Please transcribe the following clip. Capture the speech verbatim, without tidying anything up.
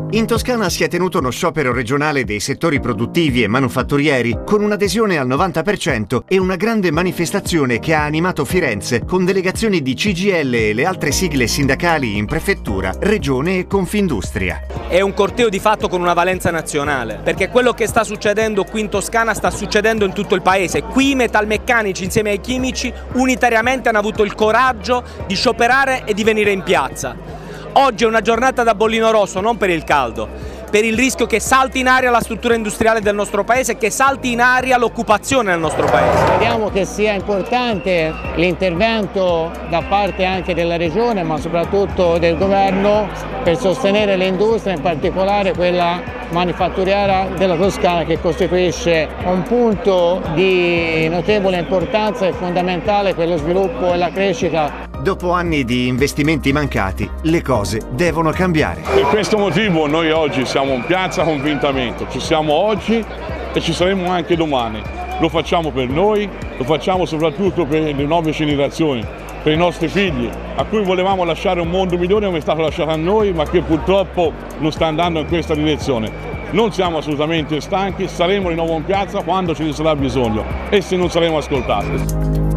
In Toscana si è tenuto uno sciopero regionale dei settori produttivi e manufatturieri con un'adesione al novanta per cento e una grande manifestazione che ha animato Firenze con delegazioni di C G I L e le altre sigle sindacali in prefettura, regione e Confindustria. È un corteo di fatto con una valenza nazionale, perché quello che sta succedendo qui in Toscana sta succedendo in tutto il paese. Qui i metalmeccanici insieme ai chimici unitariamente hanno avuto il coraggio di scioperare e di venire in piazza. Oggi è una giornata da bollino rosso, non per il caldo, per il rischio che salti in aria la struttura industriale del nostro paese e che salti in aria l'occupazione nel nostro paese. Crediamo che sia importante l'intervento da parte anche della Regione, ma soprattutto del Governo, per sostenere le industrie, in particolare quella manifatturiera della Toscana, che costituisce un punto di notevole importanza e fondamentale per lo sviluppo e la crescita. Dopo anni di investimenti mancati, le cose devono cambiare. Per questo motivo noi oggi siamo in piazza convintamente, ci siamo oggi e ci saremo anche domani. Lo facciamo per noi, lo facciamo soprattutto per le nuove generazioni, per i nostri figli, a cui volevamo lasciare un mondo migliore come è stato lasciato a noi, ma che purtroppo non sta andando in questa direzione. Non siamo assolutamente stanchi, saremo di nuovo in piazza quando ce ne sarà bisogno e se non saremo ascoltati.